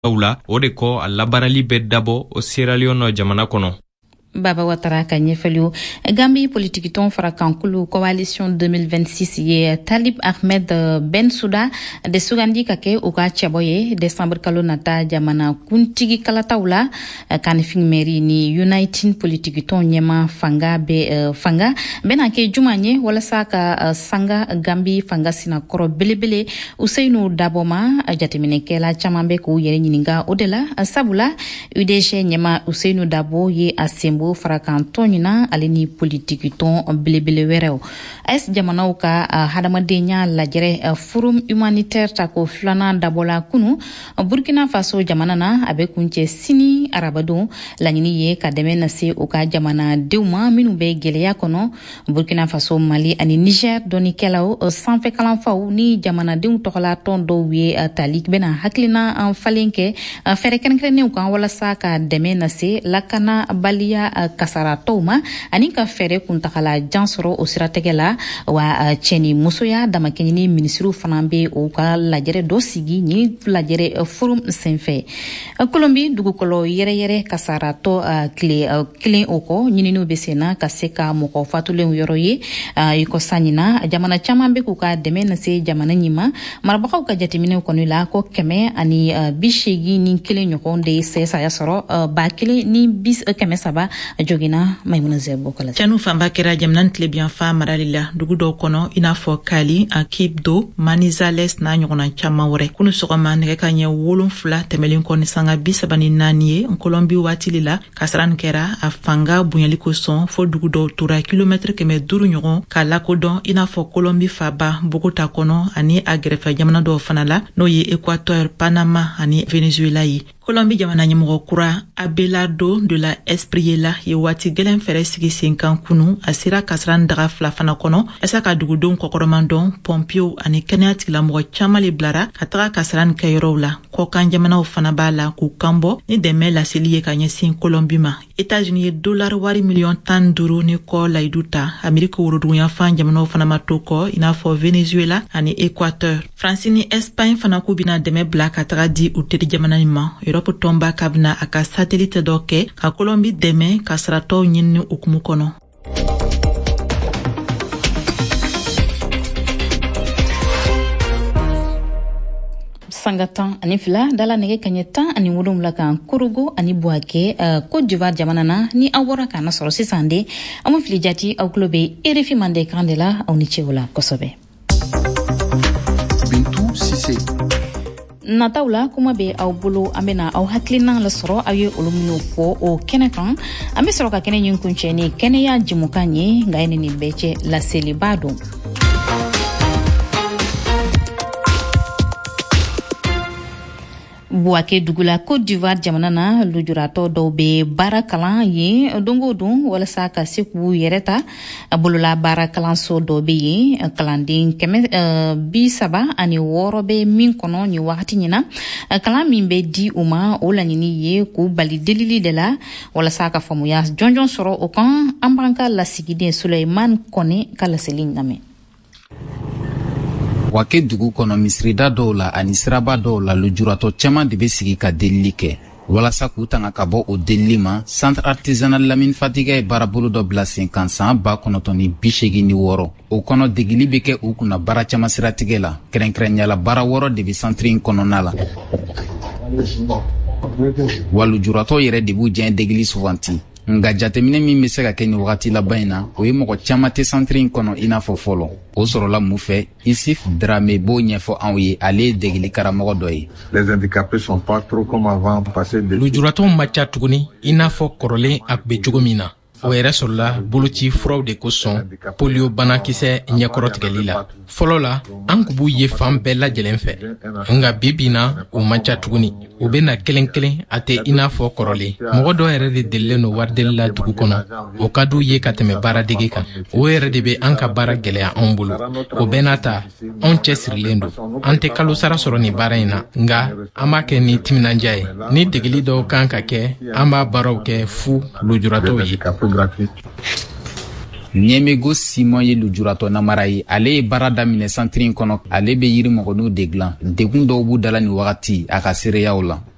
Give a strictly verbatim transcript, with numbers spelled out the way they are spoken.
la o de ko a labarali bɛ dabɔ o Sierra Leone jamana kɔnɔ. Baba Watara ka ɲɛfɛliw Gambie politique tɔn fara kankulu coalition deux mille vingt-six ye Talib Ahmed Bensouda de sugandi ka kɛ u ka cɛbɔ ye décembre kalo nata jamana kuntigi kalataw la Kanifing Mairie ni United politique tɔn ɲɛma fanga bɛ fanga bɛna kɛ juma ye walasa ka sanga Gambie fanga sina kɔrɔ belebele Useinu Daboma jateminɛkɛla caman bɛ k'u yɛrɛ ɲininka o de la sabula U D G ɲɛma Useinu Dabo ye a sembo farakan tɔɲina ale ni politique tɔn belebele wɛrɛw AS jamanaw ka hadamadenya lajɛrɛ forum humanitaire ta ko filanan dabɔla kunu Burkina Faso jamana na a bɛ kuncɛ sini arabadon laɲini ye ka dɛmɛ lase u ka jamana denw ma minnu bɛ gɛlɛya kɔnɔ Burkina Faso Mali ani Niger dɔnikɛlaw sanfɛ kalanfaw ni jamanadenw tɔgɔla tɔn dɔw ye tali bɛna hakilina falen kɛ fɛrɛ kɛrɛnkɛrɛnnenw kan walasa ka dɛmɛ lase lakana baliya kasara tɔw ma ani ka fɛrɛ kuntagala jan sɔrɔ o siratigɛ la wa cɛni musoya damakɛɲini ministriw fana bɛ o ka lajɛrɛ dɔ sigi ni lajɛrɛ forum senfɛ Kolombi dugukolo yɛrɛ yɛrɛ kasara tɔ kile kelen o kɔ ɲininiw bɛ senna ka se ka mɔgɔ fatulenw yɔrɔ ye i ko sanina jamana caman bɛ k'u ka dɛmɛ lase jamana ɲima marabagaw ka jateminɛw kɔni la ko kɛmɛ ani bi seegin ni kelen ɲɔgɔn de sɛsaya sɔrɔ ba kelen ni bis kɛmɛ saba jogina Maimuna Zebo kala canu fanba kɛra jamana tilebiyan fa marali la dugu dɔw kɔnɔ i n'a fɔ Kali Akibdo Manizales n'a ɲɔgɔnna caman wɛrɛ kunu sɔgɔma nɛgɛ ka ɲɛ wolonfila tɛmɛlen kɔ ni sanga bi saba ni naani ye Kolombi waati la kasara nin kɛra a fanga bonyali kosɔn fo dugu dɔw tora kilomɛtiri kɛmɛ duuru ɲɔgɔn k'a lakodɔn i n'a fɔ Kolombi faba Bogota kɔnɔ ani a gɛrɛfɛ jamana dɔw fana la n'o ye Equateur Panama ani Venezuela ye Kolombi jamana ɲɛmɔgɔ kura Abelardo de la Espriella ye waati gɛlɛn fɛrɛ sigi sen kan kunu a sera kasran daga fila fana kɔnɔ ɛsa ka dugudenw kɔkɔrɔman dɔn pompiyo ani kɛnɛya tigilamɔgɔ caman le bilara ka taga kasran kɛyɔrɔw la kɔkan jamanaw fana b'a la k'u kanbɔ ni dɛmɛ laseli ye ka ɲɛsin Kolombi ma Etats-Unis ye dollar wari miliyɔn tan duuru ni kɔ layidu ta Amerika woroduguyanfan jamanaw fana ma to kɔ i n'a fɔ Venezuela ani Equateur France ni Espagne fana k'u bina dɛmɛ bila ka taga di u teri jamana ma Europe tɔnba ka bina a ka satellite dɔ kɛ ka Kolombi dɛmɛ ka saratɔw ɲini ukumu kɔnɔ. Sanga tan ani fila dala nege kanye tan ani wolonwula kan Korogo ani Bouaké uh, Côte d'Ivoire jamana na ni aw bɔra kana sɔrɔ sisan de amu fili jati aw kulo bɛ R F I mande kan de la aw ni cɛw la kosɛbɛ. Bintou Cissé. Nataw la kuma bɛ aw bolo an bɛna aw hakilina la sɔrɔ aw ye olu minnu fɔ o kɛnɛ kan an bɛ sɔrɔ ka kɛnɛ ɲin kuncɛ ni kɛnɛya jimukan ye nka ye nin bɛɛ cɛ laseliba don. Bouaké dugula Côte d'Ivoire jamana na lujuratɔ dɔw bɛ baara kalan ye dongo don walasa ka se k'u yɛrɛ ta bolola baara kalanso dɔ bɛ yen kalanden kɛmɛ uh, bi saba ani wɔɔrɔ bɛ min kɔnɔ ni wagati ɲina kalan min bɛ di u ma o laɲini ye k'u bali delili de la walasa ka faamuya jɔnjɔn sɔrɔ o kan an b'an ka lasigiden Suleiman Kɔnɛ ka laseli lamɛn. Bouaké dugu kɔnɔ misirida dɔw la ani siraba dɔw la lujuratɔ caman de bɛ sigi ka delili kɛ walasa k'u tanga ka bɔ o delili ma centre artisanal Lamine Fatiga ye baarabolo dɔ bila sen kan san ba kɔnɔntɔn ni bi seegin ni wɔɔrɔ o kɔnɔ degili bɛ kɛ u kunna baara caman siratigɛ la kɛrɛnkɛrɛnyala baara wɔɔrɔ de bɛ centre in kɔnɔna la wa lujuratɔ yɛrɛ de b'u diɲɛ degili suganti nga jateminɛ min bɛ se ka kɛ ni wagati laban in na o ye mɔgɔ caman tɛ centre in kɔnɔ i n'a fɔ fɔlɔ o sɔrɔla mun fɛ Isif Dramé b'o ɲɛfɔ anw ye ale ye degeli karamɔgɔ dɔ ye. Les handicapés sont pas trop comme avant passer de lujuratɔw ma ca tuguni i n'a fɔ kɔrɔlen a tun bɛ cogo min na o yɛrɛ sɔrɔla boloci furaw de kosɔn polio banakisɛ ɲɛkɔrɔtigɛli la fɔlɔ la an kun b'u ye fan bɛɛ lajɛlen fɛ nka bibi na o man ca tuguni u bɛ na kelen kelen a tɛ i n'a fɔ kɔrɔlen mɔgɔ dɔ yɛrɛ de delilen don warideli la dugu kɔnɔ o ka d'u ye ka tɛmɛ baaradege kan o yɛrɛ de bɛ an ka baara gɛlɛya anw bolo o bɛɛ n'a ta anw cɛ sirilen don an tɛ kalo sara sɔrɔ nin baara in na nka an b'a kɛ ni timinanja ye ni degeli dɔw kan ka kɛ an b'a baaraw kɛ fu lujuratɔw ye. Niemego Simon ye lujuratɔ namara ye ale ye baara daminɛ centre in kɔnɔ ale bɛ yiri mɔgɔninw de dilan degun dɔw b'u dala ni wagati a ka seereyaw la